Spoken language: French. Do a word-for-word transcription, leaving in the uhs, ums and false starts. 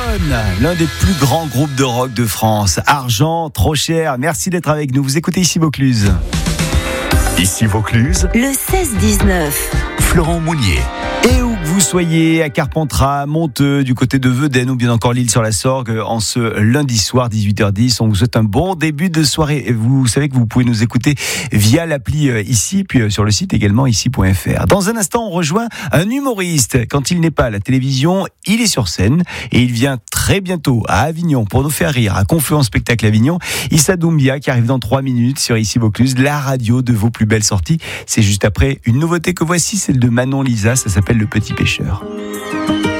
l'un des plus grands groupes de rock de France. Argent, trop cher. Merci d'être avec nous. Vous écoutez ici Vaucluse. Ici Vaucluse, le seize dix-neuf. Florent Mounier. Et où que vous soyez, à Carpentras, Monteux, du côté de Vedène ou bien encore l'île sur la Sorgue, en ce lundi soir dix-huit heures dix, on vous souhaite un bon début de soirée. Et vous savez que vous pouvez nous écouter via l'appli ici, puis sur le site également ici point f r. Dans un instant, on rejoint un humoriste. Quand il n'est pas à la télévision, il est sur scène et il vient très bientôt à Avignon pour nous faire rire, à Confluence Spectacle Avignon. Issa Doumbia qui arrive dans trois minutes sur ici Vaucluse, la radio de vos plus belles sorties. C'est juste après une nouveauté que voici, celle de Manon Lisa, ça s'appelle Le Petit Pêcheur.